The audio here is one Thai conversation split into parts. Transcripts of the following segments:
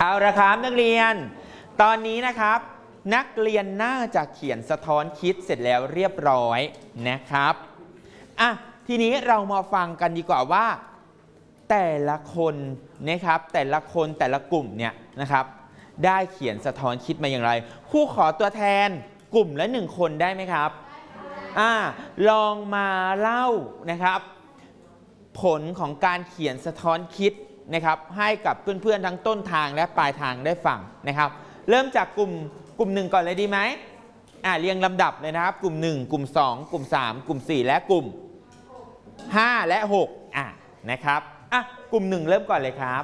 เอาละครับนักเรียนตอนนี้นะครับนักเรียนน่าจะเขียนสะท้อนคิดเสร็จแล้วเรียบร้อยนะครับทีนี้เรามาฟังกันดีกว่าว่าแต่ละคนนะครับแต่ละคนแต่ละกลุ่มเนี่ยนะครับได้เขียนสะท้อนคิดมาอย่างไรครูขอตัวแทนกลุ่มละ1คนได้ไหมครับลองมาเล่านะครับผลของการเขียนสะท้อนคิดนะครับให้กับเพื่อนๆทั้งต้นทางและปลายทางได้ฟังนะครับเริ่มจากกลุ่ม1ก่อนเลยดีไหมเรียงลำดับเลยนะครับกลุ่ม1กลุ่ม2กลุ่ม3กลุ่ม4และกลุ่ม5และ6นะครับกลุ่ม1เริ่มก่อนเลยครับ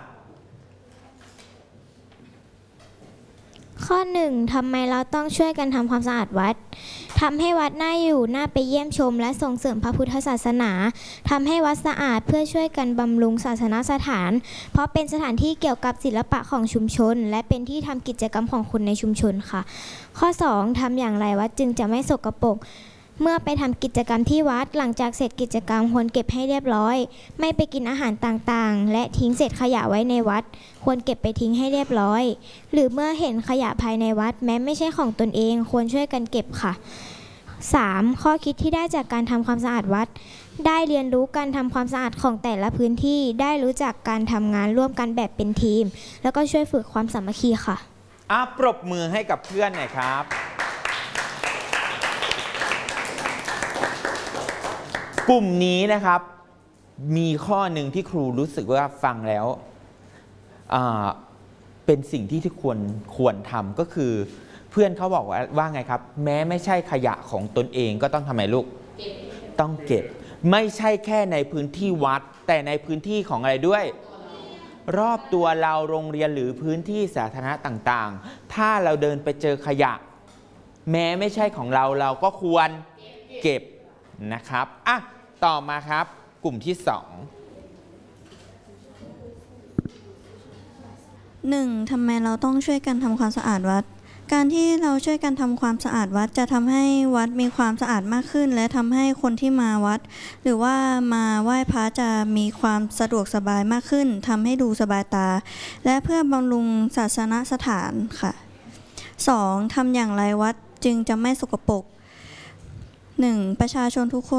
ข้อ 1. ทำไมเราต้องช่วยกันทำความสะอาดวัดทำให้วัดน่าอยู่น่าไปเยี่ยมชมและส่งเสริมพระพุทธศาสนาทำให้วัดสะอาดเพื่อช่วยกันบำรุงศาสนสถานเพราะเป็นสถานที่เกี่ยวกับศิลปะของชุมชนและเป็นที่ทำกิจกรรมของคนในชุมชนค่ะข้อ 2. ทำอย่างไรวัดจึงจะไม่สกปรกเมื่อไปทำกิจกรรมที่วัดหลังจากเสร็จกิจกรรมควรเก็บให้เรียบร้อยไม่ไปกินอาหารต่างๆและทิ้งเศษขยะไว้ในวัดควรเก็บไปทิ้งให้เรียบร้อยหรือเมื่อเห็นขยะภายในวัดแม้ไม่ใช่ของตนเองควรช่วยกันเก็บค่ะ 3. ข้อคิดที่ได้จากการทำความสะอาดวัดได้เรียนรู้การทำความสะอาดของแต่ละพื้นที่ได้รู้จักการทำงานร่วมกันแบบเป็นทีมแล้วก็ช่วยฝึกความสามัคคีค่ะปรบมือให้กับเพื่อนหน่อยครับกลุ่มนี้นะครับมีข้อหนึ่งที่ครูรู้สึกว่าฟังแล้วเป็นสิ่งที่ควรทำก็คือเพื่อนเขาบอกว่าไงครับแม้ไม่ใช่ขยะของตนเองก็ต้องทำไมลูกต้องเก็บไม่ใช่แค่ในพื้นที่วัดแต่ในพื้นที่ของอะไรด้วยรอบตัวเราโรงเรียนหรือพื้นที่สาธารณะต่างๆถ้าเราเดินไปเจอขยะแม้ไม่ใช่ของเราเราก็ควรเก็บนะครับต่อมาครับกลุ่มที่ 1. ทำไมเราต้องช่วยกันทำความสะอาดวัดการที่เราช่วยกันทำความสะอาดวัดจะทำให้วัดมีความสะอาดมากขึ้นและทำให้คนที่มาวัดหรือว่ามาไหว้พระจะมีความสะดวกสบายมากขึ้นทำให้ดูสบายตาและเพื่อบำรุงศาสนสถานค่ะ 2. ทำอย่างไรวัดจึงจะไม่สกปรก 1. ประชาชนทุกคน